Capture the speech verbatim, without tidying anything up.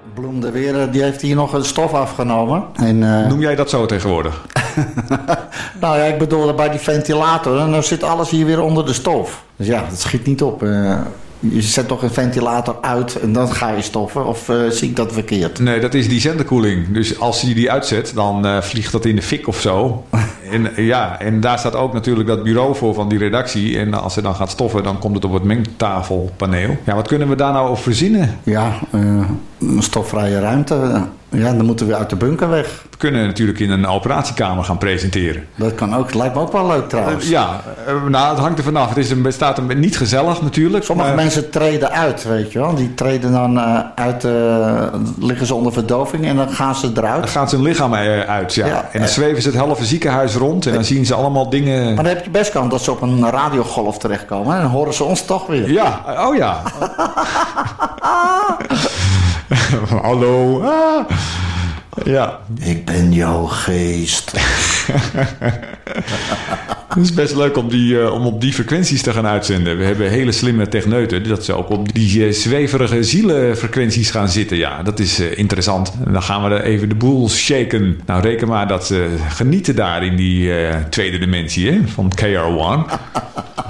Bloem de Weer, die heeft hier nog een stof afgenomen. En, uh... Noem jij dat zo tegenwoordig? Nou ja, ik bedoel bij die ventilator. En dan zit alles hier weer onder de stof. Dus ja, dat schiet niet op. Uh, je zet toch een ventilator uit en dan ga je stoffen. Of uh, zie ik dat verkeerd? Nee, dat is die zenderkoeling. Dus als je die uitzet, dan uh, vliegt dat in de fik of zo. En, ja, en daar staat ook natuurlijk dat bureau voor van die redactie. En als ze dan gaat stoffen, dan komt het op het mengtafelpaneel. Ja, wat kunnen we daar nou op verzinnen? Ja, uh, een stofvrije ruimte. Ja, dan moeten we uit de bunker weg. We kunnen natuurlijk in een operatiekamer gaan presenteren. Dat kan ook. Lijkt me ook wel leuk trouwens. Uh, ja, uh, nou, het hangt er vanaf. Het is een, bestaat een, niet gezellig natuurlijk. Sommige maar... mensen treden uit, weet je wel. Die treden dan uh, uit, uh, liggen ze onder verdoving en dan gaan ze eruit. Dan gaan ze hun lichaam uit, ja. ja en dan zweven ze het halve ziekenhuis rond en dan zien ze allemaal dingen... Maar dan heb je best kans dat ze op een radiogolf terechtkomen. En dan horen ze ons toch weer. Ja, oh ja. Hallo. Ah. Ja. Ik ben jouw geest. Het is best leuk om, die, uh, om op die frequenties te gaan uitzenden. We hebben hele slimme techneuten. Dat ze ook op die uh, zweverige zielenfrequenties gaan zitten. Ja, dat is uh, interessant. En dan gaan we er even de boel shaken. Nou, reken maar dat ze genieten daar in die uh, tweede dimensie hè, van K R one.